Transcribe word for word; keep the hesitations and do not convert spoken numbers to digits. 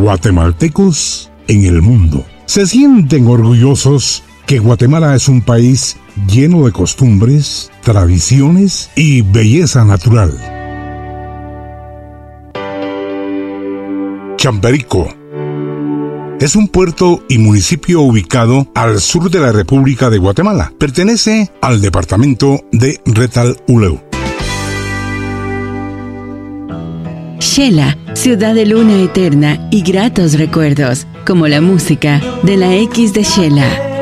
guatemaltecos en el mundo. Se sienten orgullosos que Guatemala es un país lleno de costumbres, tradiciones y belleza natural. Champerico es un puerto y municipio ubicado al sur de la República de Guatemala. Pertenece al departamento de Retalhuleu. Xela, ciudad de luna eterna y gratos recuerdos, como la música de la X de Xela.